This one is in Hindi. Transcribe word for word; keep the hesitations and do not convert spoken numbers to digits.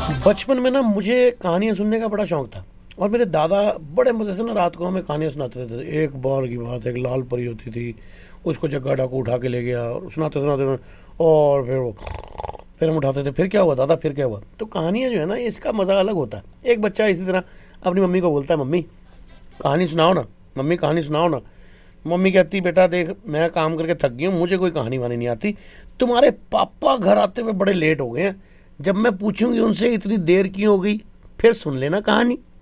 बचपन में ना मुझे कहानियां सुनने का बड़ा शौक था। और मेरे दादा बड़े मजे से ना रात को हमें कहानियां सुनाते रहते थे। एक बार की बात है, एक लाल परी होती थी, उसको जग्गा डाकू उठा के ले गया और सुनाते सुनाते और फिर वो फिर हम उठाते थे, फिर क्या हुआ दादा, फिर क्या हुआ। तो कहानियां जो है ना, इसका मजा अलग होता है। एक बच्चा इसी तरह अपनी मम्मी को बोलता है, मम्मी कहानी सुनाओ ना, मम्मी कहानी सुनाओ ना। मम्मी कहती, बेटा देख मैं काम करके थक गई हूँ, मुझे कोई कहानी वानी नहीं आती। तुम्हारे पापा घर आते हुए बड़े लेट हो गए हैं, जब मैं पूछूंगी उनसे इतनी देर क्यों हो गई, फिर सुन लेना कहानी।